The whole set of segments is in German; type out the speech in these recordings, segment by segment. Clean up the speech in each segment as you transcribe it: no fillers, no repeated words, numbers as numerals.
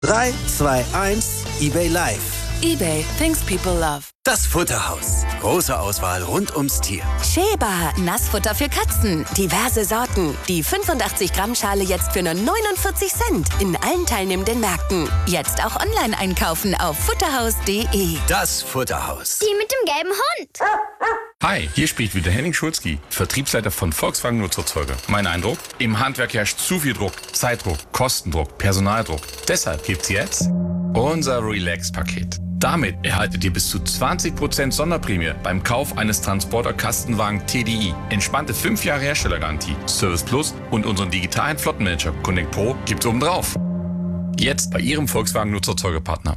3, 2, 1, eBay Live. eBay, things people love. Das Futterhaus. Große Auswahl rund ums Tier. Sheba, Nassfutter für Katzen. Diverse Sorten. Die 85 Gramm Schale jetzt für nur 49 Cent. In allen teilnehmenden Märkten. Jetzt auch online einkaufen auf futterhaus.de. Das Futterhaus. Die mit dem gelben Hund. Hi, hier spricht wieder Henning Schulzki, Vertriebsleiter von Volkswagen Nutzerzeuger. Mein Eindruck? Im Handwerk herrscht zu viel Druck. Zeitdruck, Kostendruck, Personaldruck. Deshalb gibt's jetzt unser Relax-Paket. Damit erhaltet ihr bis zu 20% Sonderprämie beim Kauf eines Transporter-Kastenwagen TDI. Entspannte 5 Jahre Herstellergarantie, Service Plus und unseren digitalen Flottenmanager Connect Pro gibt's obendrauf. Jetzt bei Ihrem Volkswagen Nutzerzeugerpartner.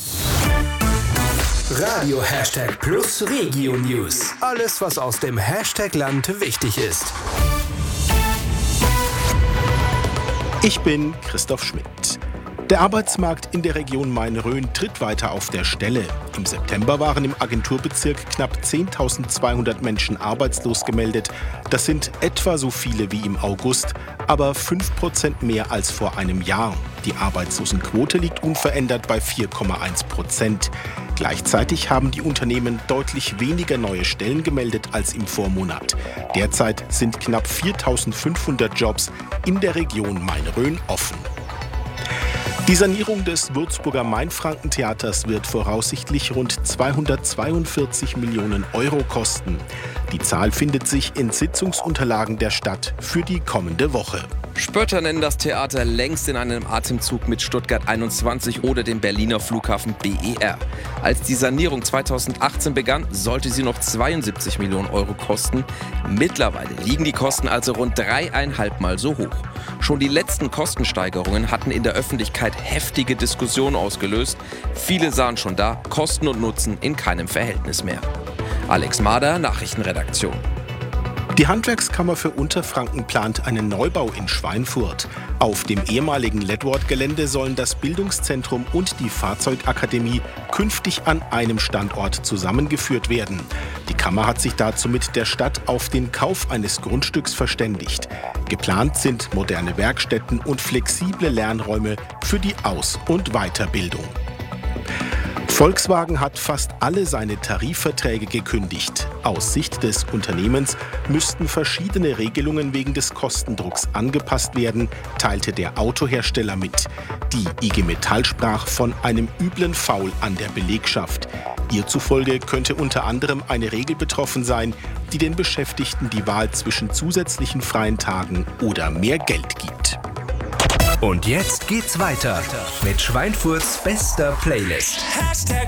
Radio #Plus Regio News. Alles, was aus dem Hashtag-Land wichtig ist. Ich bin Christoph Schmidt. Der Arbeitsmarkt in der Region Main-Rhön tritt weiter auf der Stelle. Im September waren im Agenturbezirk knapp 10.200 Menschen arbeitslos gemeldet. Das sind etwa so viele wie im August, aber 5% mehr als vor einem Jahr. Die Arbeitslosenquote liegt unverändert bei 4,1%. Gleichzeitig haben die Unternehmen deutlich weniger neue Stellen gemeldet als im Vormonat. Derzeit sind knapp 4.500 Jobs in der Region Main-Rhön offen. Die Sanierung des Würzburger Mainfranken-Theaters wird voraussichtlich rund 242 Millionen Euro kosten. Die Zahl findet sich in Sitzungsunterlagen der Stadt für die kommende Woche. Spötter nennen das Theater längst in einem Atemzug mit Stuttgart 21 oder dem Berliner Flughafen BER. Als die Sanierung 2018 begann, sollte sie noch 72 Millionen Euro kosten. Mittlerweile liegen die Kosten also rund 3,5 Mal so hoch. Schon die letzten Kostensteigerungen hatten in der Öffentlichkeit heftige Diskussionen ausgelöst. Viele sahen schon da Kosten und Nutzen in keinem Verhältnis mehr. Alex Mader, Nachrichtenredaktion. Die Handwerkskammer für Unterfranken plant einen Neubau in Schweinfurt. Auf dem ehemaligen Ledward-Gelände sollen das Bildungszentrum und die Fahrzeugakademie künftig an einem Standort zusammengeführt werden. Die Kammer hat sich dazu mit der Stadt auf den Kauf eines Grundstücks verständigt. Geplant sind moderne Werkstätten und flexible Lernräume für die Aus- und Weiterbildung. Volkswagen hat fast alle seine Tarifverträge gekündigt. Aus Sicht des Unternehmens müssten verschiedene Regelungen wegen des Kostendrucks angepasst werden, teilte der Autohersteller mit. Die IG Metall sprach von einem üblen Foul an der Belegschaft. Ihr zufolge könnte unter anderem eine Regel betroffen sein, die den Beschäftigten die Wahl zwischen zusätzlichen freien Tagen oder mehr Geld gibt. Und jetzt geht's weiter mit Schweinfurts bester Playlist.